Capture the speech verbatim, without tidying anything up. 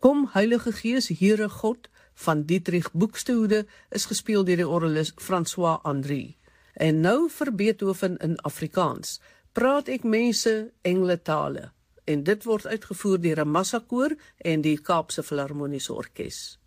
Kom Heilige Gees, Here God, van Dietrich Buxtehude, is gespeel deur die orgelis François André. En nou vir Beethoven in Afrikaans. Praat ek mense Engele tale. En dit word uitgevoer deur 'n massakoor en die Kaapse Filharmoniese Orkees.